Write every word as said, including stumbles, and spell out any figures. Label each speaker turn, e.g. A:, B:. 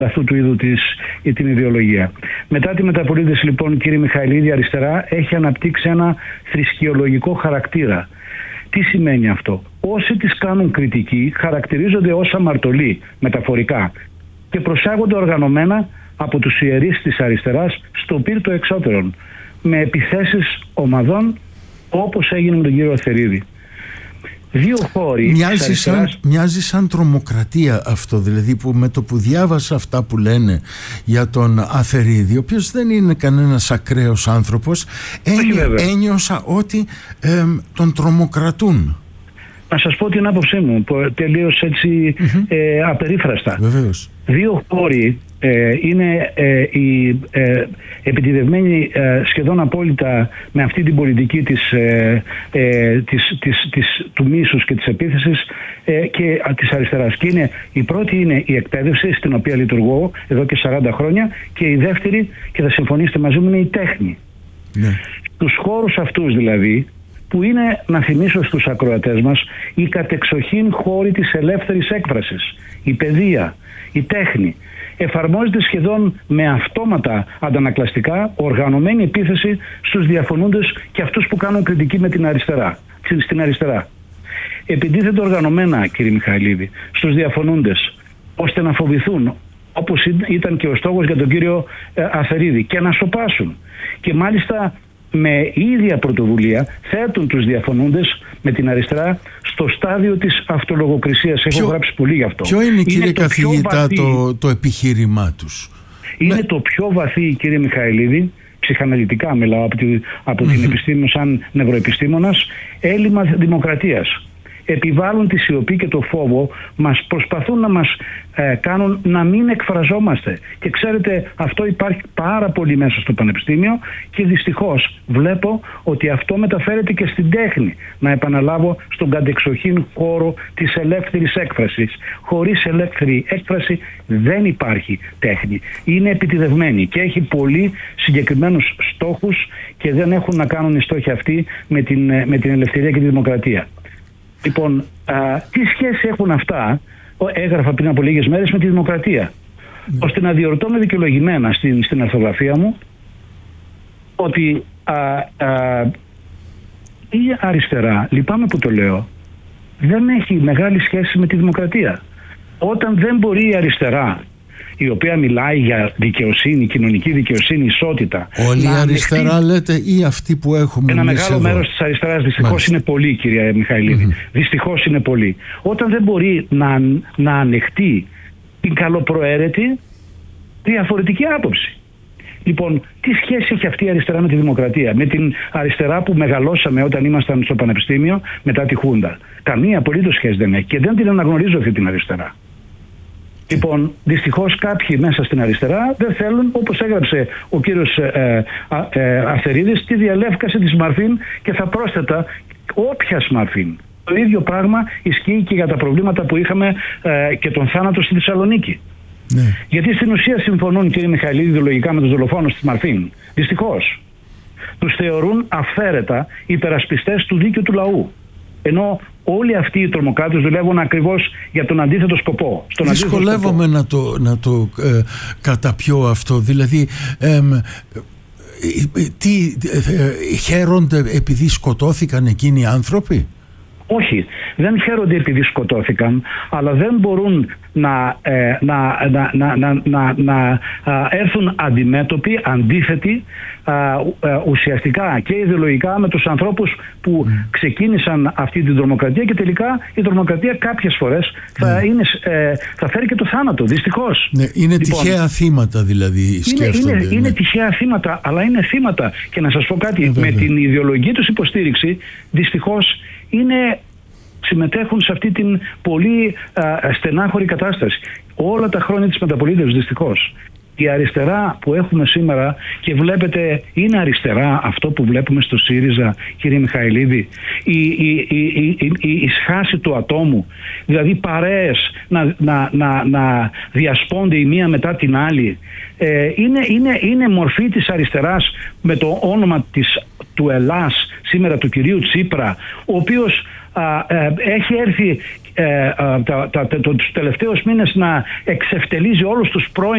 A: αυτού του είδου της, την ιδεολογία. Μετά τη μεταπολίτευση, λοιπόν, κύριε Μιχαηλίδη, η αριστερά έχει αναπτύξει ένα θρησκειολογικό χαρακτήρα. Τι σημαίνει αυτό? Όσοι τις κάνουν κριτική χαρακτηρίζονται ως αμαρτωλοί, μεταφορικά, και προσάγονται οργανωμένα από τους ιερείς της αριστεράς στο πύρτο εξώτερων, με επιθέσεις ομαδών, όπως έγινε με τον κύριο Αθερίδη. Δύο χώροι
B: μοιάζει,
A: αριστεράς...
B: σαν, μοιάζει σαν τρομοκρατία αυτό, δηλαδή, που με το που διάβασα αυτά που λένε για τον Αθερίδη, ο οποίος δεν είναι κανένας ακραίος άνθρωπος, ένι, ένιωσα ότι ε, τον τρομοκρατούν.
A: Να σας πω την άποψή μου, τελείως έτσι mm-hmm. ε, απερίφραστα.
B: Βεβαίως.
A: Δύο χώροι ε, είναι ε, οι ε, επιτιδευμένοι ε, σχεδόν απόλυτα με αυτή την πολιτική της, ε, ε, της, της, της, του μίσους και της επίθεσης ε, και α, της αριστεράς. Και είναι, η πρώτη είναι η εκπαίδευση, στην οποία λειτουργώ εδώ και σαράντα χρόνια, και η δεύτερη, και θα συμφωνήσετε μαζί μου, είναι η τέχνη. Ναι. Τους χώρους αυτούς δηλαδή, που είναι, να θυμίσω στους ακροατές μας, η κατεξοχήν χώροι της ελεύθερης έκφρασης, η παιδεία, η τέχνη, εφαρμόζεται σχεδόν με αυτόματα αντανακλαστικά οργανωμένη επίθεση στους διαφωνούντες και αυτούς που κάνουν κριτική με την αριστερά, στην αριστερά. Επιτίθεται οργανωμένα, κύριε Μιχαηλίδη, στους διαφωνούντες, ώστε να φοβηθούν, όπως ήταν και ο στόχος για τον κύριο Αθερίδη, και να σωπάσουν. Και μάλιστα με ίδια πρωτοβουλία θέτουν τους διαφωνούντες με την αριστερά στο στάδιο της αυτολογοκρισίας. Έχω ποιο, γράψει πολύ γι' αυτό.
B: Ποιο είναι, είναι κύριε το καθηγητά, βαθύ, το, το επιχείρημά τους?
A: Είναι με... το πιο βαθύ, κύριε Μιχαηλίδη, ψυχαναλυτικά μιλάω από, τη, από mm-hmm. την επιστήμη σαν νευροεπιστήμονας, έλλειμμα δημοκρατίας. Επιβάλλουν τη σιωπή και το φόβο, μας προσπαθούν να μας ε, κάνουν να μην εκφραζόμαστε. Και ξέρετε, αυτό υπάρχει πάρα πολύ μέσα στο πανεπιστήμιο, και δυστυχώς βλέπω ότι αυτό μεταφέρεται και στην τέχνη. Να επαναλάβω, στον κατεξοχήν χώρο της ελεύθερης έκφρασης. Χωρίς ελεύθερη έκφραση δεν υπάρχει τέχνη. Είναι επιτιδευμένη και έχει πολύ συγκεκριμένους στόχους, και δεν έχουν να κάνουν οι στόχοι αυτοί με την, με την ελευθερία και τη δημοκρατία. Λοιπόν, α, τι σχέση έχουν αυτά, έγραφα πριν από λίγες μέρες, με τη δημοκρατία, mm. ώστε να διορτώ με δικαιολογημένα στην, στην αρθογραφία μου ότι α, α, η αριστερά, λυπάμαι που το λέω, δεν έχει μεγάλη σχέση με τη δημοκρατία. Όταν δεν μπορεί η αριστερά, η οποία μιλάει για δικαιοσύνη, κοινωνική δικαιοσύνη, ισότητα.
B: Όλη η αριστερά ανοιχτεί... λέτε, ή αυτοί που έχουμε
A: ένα μεγάλο
B: εδώ?
A: μέρος της αριστεράς δυστυχώς είναι πολύ, κυρία Μιχαηλίδη. Mm-hmm. Δυστυχώς είναι πολύ. Όταν δεν μπορεί να, να ανεχτεί την καλοπροαίρετη διαφορετική άποψη. Λοιπόν, τι σχέση έχει αυτή η αριστερά με τη δημοκρατία, με την αριστερά που μεγαλώσαμε όταν ήμασταν στο πανεπιστήμιο μετά τη Χούντα? Καμία απολύτως σχέση δεν έχει, και δεν την αναγνωρίζω αυτή την αριστερά. Λοιπόν, δυστυχώς κάποιοι μέσα στην αριστερά δεν θέλουν, όπως έγραψε ο κύριος ε, ε, ε, Αθερίδης, τη διαλεύκαση της Μαρφίν, και θα πρόσθετα όποια Μαρφίν. Το ίδιο πράγμα ισχύει και για τα προβλήματα που είχαμε ε, και τον θάνατο στη Θεσσαλονίκη. Ναι. Γιατί στην ουσία συμφωνούν, κύριε Μιχαηλίδη, ιδεολογικά με τους δολοφόνους της Μαρφίν. Δυστυχώς. Τους θεωρούν αυθαίρετα υπερασπιστές του δίκαιου του λαού. Ενώ όλοι αυτοί οι τρομοκράτες δουλεύουν ακριβώς για τον αντίθετο σκοπό. Στον
B: Δυσκολεύομαι αντίθετο σκοπό. να το, να το ε, καταπιώ αυτό. Δηλαδή, ε, ε, τι, ε, χαίρονται επειδή σκοτώθηκαν εκείνοι οι άνθρωποι?
A: Όχι, δεν χαίρονται επειδή σκοτώθηκαν, αλλά δεν μπορούν να, ε, να, να, να, να, να, να έρθουν αντιμέτωποι, αντίθετοι, α, α, ουσιαστικά και ιδεολογικά με τους ανθρώπους που mm. ξεκίνησαν αυτή την τρομοκρατία, και τελικά η τρομοκρατία κάποιες φορές θα, mm. είναι, ε, θα φέρει και το θάνατο, δυστυχώς.
B: Ναι, είναι λοιπόν, τυχαία θύματα δηλαδή, σκέφτονται.
A: Είναι, είναι,
B: ναι.
A: είναι τυχαία θύματα, αλλά είναι θύματα. Και να σας πω κάτι, ε, με την ιδεολογική τους υποστήριξη, δυστυχώς είναι, συμμετέχουν σε αυτή την πολύ α, στενάχωρη κατάσταση. Όλα τα χρόνια της μεταπολίτευσης, δυστυχώς. Η αριστερά που έχουμε σήμερα, και βλέπετε, είναι αριστερά αυτό που βλέπουμε στο ΣΥΡΙΖΑ, κύριε Μιχαηλίδη, η, η, η, η, η, η σχάση του ατόμου, δηλαδή παρέες να, να, να, να διασπώνται η μία μετά την άλλη, ε, είναι, είναι, είναι μορφή της αριστεράς με το όνομα της, του Ελλάς σήμερα, του κυρίου Τσίπρα, ο οποίος α, ε, έχει έρθει ε, α, τα, τα, τα, τους τελευταίους μήνες να εξευτελίζει όλους τους πρώην